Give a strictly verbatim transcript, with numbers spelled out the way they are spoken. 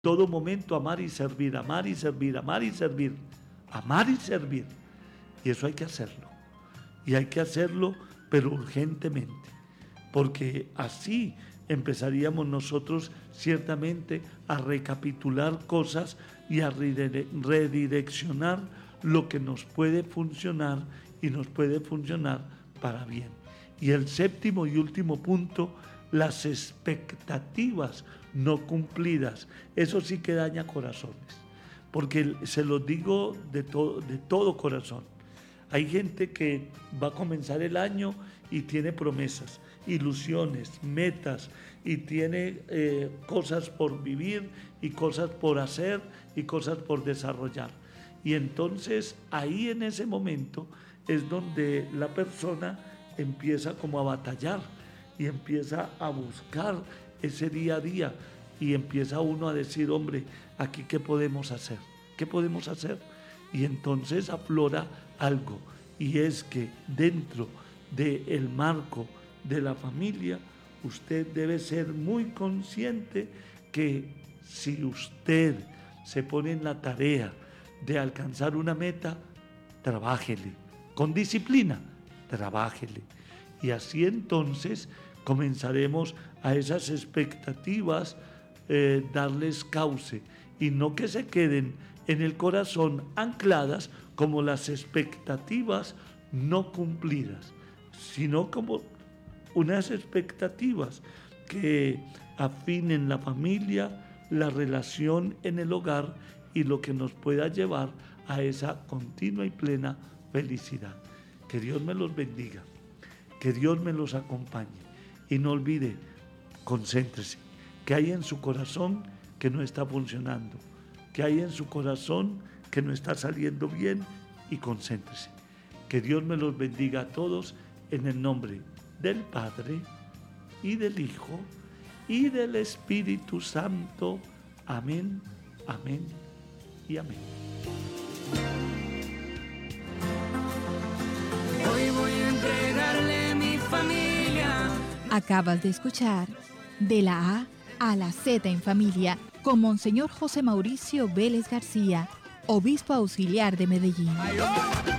todo momento amar y servir, amar y servir, amar y servir, amar y servir. Y eso hay que hacerlo. Y hay que hacerlo, pero urgentemente. Porque así empezaríamos nosotros ciertamente a recapitular cosas y a redireccionar lo que nos puede funcionar y nos puede funcionar para bien. Y el séptimo y último punto, las expectativas no cumplidas. Eso sí que daña corazones, porque se los digo de todo, de todo corazón. Hay gente que va a comenzar el año y tiene promesas, ilusiones, metas, y tiene eh, cosas por vivir y cosas por hacer y cosas por desarrollar. Y entonces ahí en ese momento es donde la persona empieza como a batallar y empieza a buscar ese día a día y empieza uno a decir, hombre, ¿aquí qué podemos hacer? ¿Qué podemos hacer? Y entonces aflora algo, y es que dentro del marco de la familia, usted debe ser muy consciente que si usted se pone en la tarea de alcanzar una meta, trabájele, con disciplina, trabájele. Y así entonces comenzaremos a esas expectativas eh, darles cauce, y no que se queden en el corazón ancladas como las expectativas no cumplidas, sino como unas expectativas que afinen la familia, la relación en el hogar y lo que nos pueda llevar a esa continua y plena felicidad. Que Dios me los bendiga, que Dios me los acompañe, y no olvide, concéntrese, que hay en su corazón que no está funcionando, que hay en su corazón que no está saliendo bien, y concéntrese. Que Dios me los bendiga a todos en el nombre del Padre y del Hijo y del Espíritu Santo. Amén, amén y amén. Hoy voy a entregarle mi familia. Acabas de escuchar De la A a la Z en Familia con Monseñor José Mauricio Vélez García, obispo auxiliar de Medellín. Ay, oh.